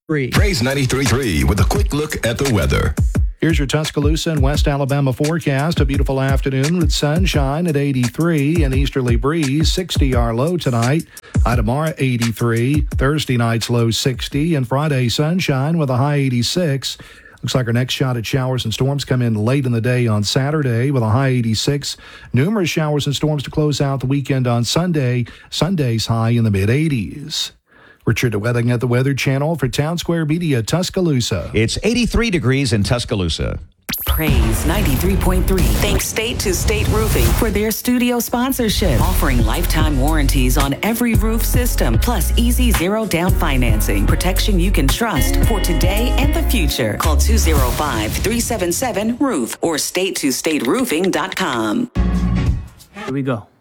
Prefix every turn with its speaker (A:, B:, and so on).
A: Praise 93.3 with a quick look at the weather.
B: Here's your Tuscaloosa and West Alabama forecast. A beautiful afternoon with sunshine at 83, an easterly breeze, 60 our low tonight. High tomorrow, 83. Thursday night's low, 60. And Friday, sunshine with a high 86. Looks like our next shot at showers and storms come in late in the day on Saturday with a high 86. Numerous showers and storms to close out the weekend on Sunday. Sunday's high in the mid-80s. Richard DeWetting at the Weather Channel for Town Square Media, Tuscaloosa.
C: It's 83 degrees in Tuscaloosa.
D: Praise 93.3. Thanks State to State Roofing for their studio sponsorship, offering lifetime warranties on every roof system, plus easy zero-down financing, protection you can trust for today and the future. Call 205-377-ROOF or statetostateroofing.com.
E: Here we go.